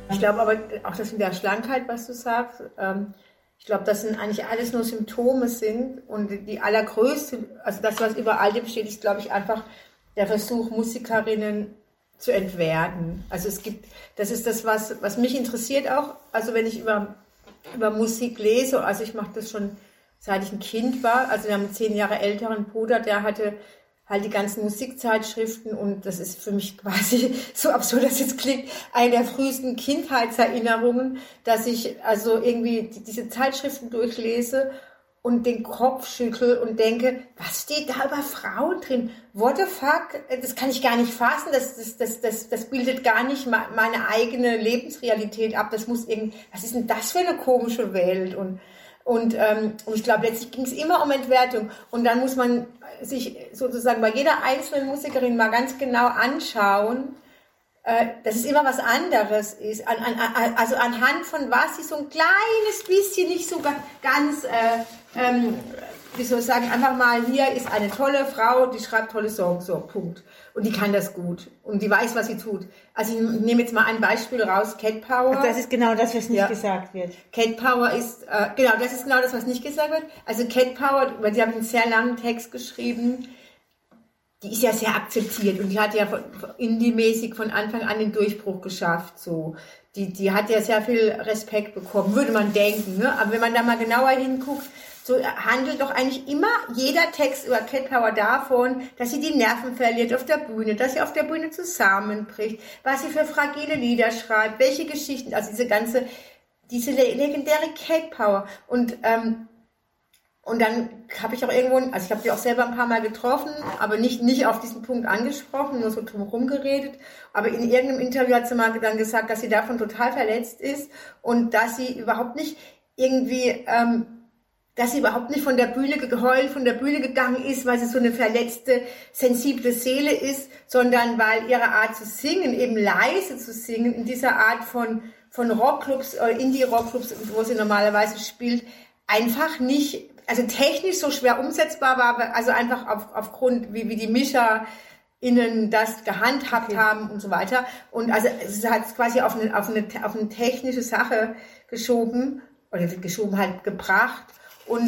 Ich glaube aber auch, das mit der Schlankheit, was du sagst, ich glaube, dass sind eigentlich alles nur Symptome sind und die allergrößte, also das, was über all dem steht, ist, glaube ich, einfach der Versuch, Musikerinnen zu entwerten. Also es gibt, das ist das, was mich interessiert auch, also wenn ich über Musik lese, also ich mache das schon seit ich ein Kind war, also wir haben einen 10 Jahre älteren Bruder, der hatte halt die ganzen Musikzeitschriften und das ist für mich quasi, so absurd das jetzt klingt, eine der frühesten Kindheitserinnerungen, dass ich also irgendwie diese Zeitschriften durchlese und den Kopf schüttel und denke, was steht da über Frauen drin? What the fuck? Das kann ich gar nicht fassen, das bildet gar nicht meine eigene Lebensrealität ab, das muss was ist denn das für eine komische Welt? Und ich glaube, letztlich ging es immer um Entwertung. Und dann muss man sich sozusagen bei jeder einzelnen Musikerin mal ganz genau anschauen, dass es immer was anderes ist. Also anhand von was sie so ein kleines bisschen, nicht so ganz, wie soll ich sagen, einfach mal, hier ist eine tolle Frau, die schreibt tolle Songs, so, Punkt. Und die kann das gut. Und die weiß, was sie tut. Also ich nehme jetzt mal ein Beispiel raus, Cat Power. Also das ist genau das, was nicht gesagt wird. Cat Power ist, genau, das ist genau das, was nicht gesagt wird. Also Cat Power, weil sie haben einen sehr langen Text geschrieben, die ist ja sehr akzeptiert und die hat ja indie-mäßig von Anfang an den Durchbruch geschafft, so. Die hat ja sehr viel Respekt bekommen, würde man denken, ne? Aber wenn man da mal genauer hinguckt, so handelt doch eigentlich immer jeder Text über Cat Power davon, dass sie die Nerven verliert auf der Bühne, dass sie auf der Bühne zusammenbricht, was sie für fragile Lieder schreibt, welche Geschichten, also diese legendäre Cat Power. Und dann habe ich auch irgendwo, also ich habe die auch selber ein paar Mal getroffen, aber nicht auf diesen Punkt angesprochen, nur so drumherum geredet. Aber in irgendeinem Interview hat sie mal dann gesagt, dass sie davon total verletzt ist und dass sie überhaupt nicht irgendwie, dass sie überhaupt nicht von der Bühne geheult, von der Bühne gegangen ist, weil sie so eine verletzte, sensible Seele ist, sondern weil ihre Art zu singen, eben leise zu singen, in dieser Art von Rockclubs, Indie-Rockclubs, wo sie normalerweise spielt, einfach nicht, also technisch so schwer umsetzbar war, also einfach aufgrund, wie die MischerInnen das gehandhabt haben und so weiter. Und also es hat es quasi auf eine technische Sache geschoben halt gebracht.